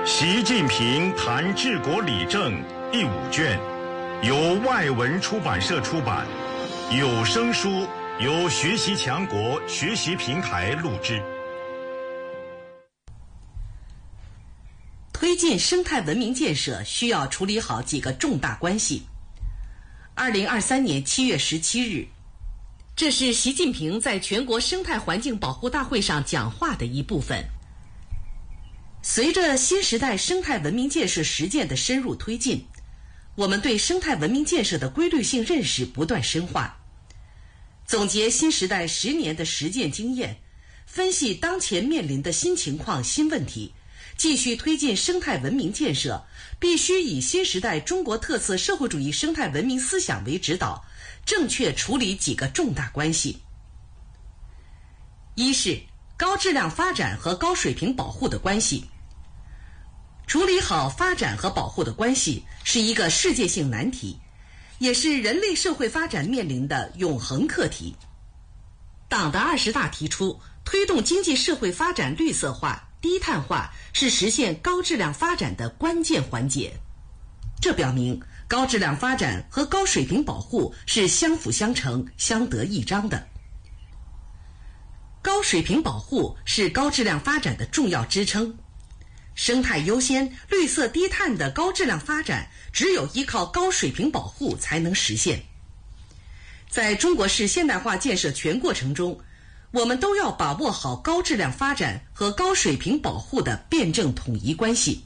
习近平谈治国理政第5卷，由外文出版社出版，有声书由学习强国学习平台录制。 推进生态文明建设需要处理好几个重大关系。2023年7月17日，这是习近平在全国生态环境保护大会上讲话的一部分。随着新时代生态文明建设实践的深入推进，我们对生态文明建设的规律性认识不断深化。总结新时代10年的实践经验，分析当前面临的新情况、新问题，继续推进生态文明建设，必须以新时代中国特色社会主义生态文明思想为指导，正确处理几个重大关系。一是高质量发展和高水平保护的关系。处理好发展和保护的关系是一个世界性难题，也是人类社会发展面临的永恒课题。党的20大提出，推动经济社会发展绿色化、低碳化是实现高质量发展的关键环节。这表明高质量发展和高水平保护是相辅相成、相得益彰的。高水平保护是高质量发展的重要支撑。生态优先、绿色低碳的高质量发展，只有依靠高水平保护才能实现。在中国式现代化建设全过程中，我们都要把握好高质量发展和高水平保护的辩证统一关系。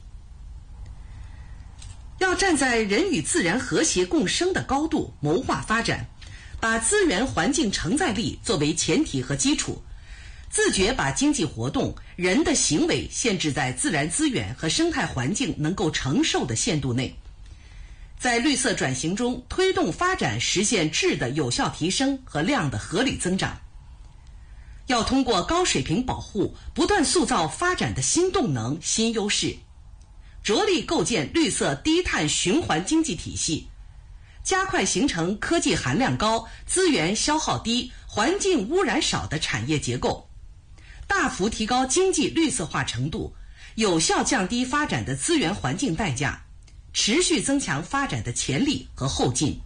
要站在人与自然和谐共生的高度谋划发展，把资源环境承载力作为前提和基础，自觉把经济活动、人的行为限制在自然资源和生态环境能够承受的限度内，在绿色转型中推动发展实现质的有效提升和量的合理增长。要通过高水平保护，不断塑造发展的新动能、新优势，着力构建绿色低碳循环经济体系，加快形成科技含量高、资源消耗低、环境污染少的产业结构，大幅提高经济绿色化程度，有效降低发展的资源环境代价，持续增强发展的潜力和后劲。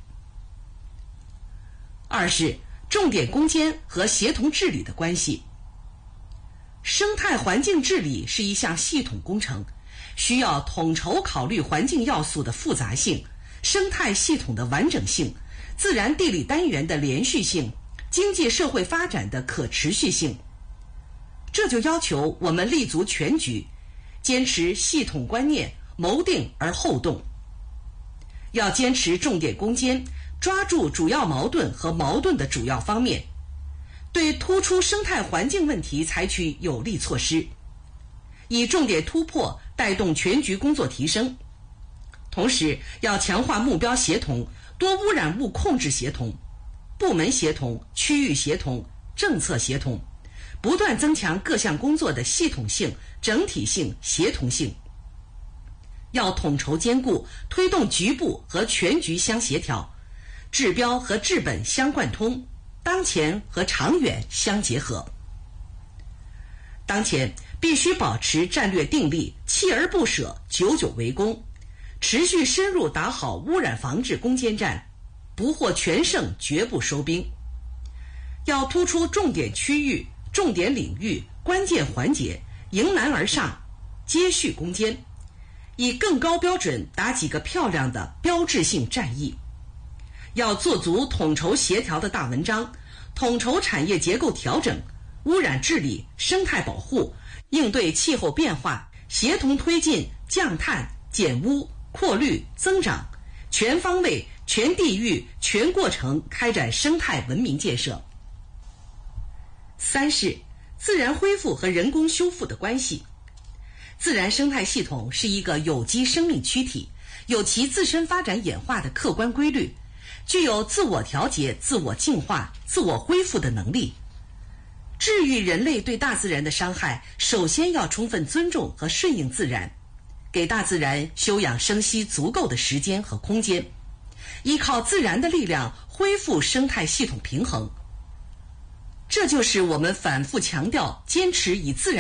二是重点攻坚和协同治理的关系。生态环境治理是一项系统工程，需要统筹考虑环境要素的复杂性、生态系统的完整性、自然地理单元的连续性、经济社会发展的可持续性。这就要求我们立足全局，坚持系统观念，谋定而后动。要坚持重点攻坚，抓住主要矛盾和矛盾的主要方面，对突出生态环境问题采取有力措施，以重点突破带动全局工作提升。同时要强化目标协同、多污染物控制协同、部门协同、区域协同、政策协同，不断增强各项工作的系统性、整体性、协同性。要统筹兼顾，推动局部和全局相协调，治标和治本相贯通，当前和长远相结合。当前必须保持战略定力，锲而不舍，久久为功，持续深入打好污染防治攻坚战，不获全胜绝不收兵。要突出重点区域、重点领域、关键环节，迎难而上，接续攻坚，以更高标准打几个漂亮的标志性战役。要做足统筹协调的大文章，统筹产业结构调整、污染治理、生态保护、应对气候变化，协同推进降碳、减污、扩绿、增长，全方位、全地域、全过程开展生态文明建设。三是自然恢复和人工修复的关系。自然生态系统是一个有机生命躯体，有其自身发展演化的客观规律，具有自我调节、自我净化、自我恢复的能力。治愈人类对大自然的伤害，首先要充分尊重和顺应自然，给大自然休养生息足够的时间和空间，依靠自然的力量恢复生态系统平衡。这就是我们反复强调、坚持以自然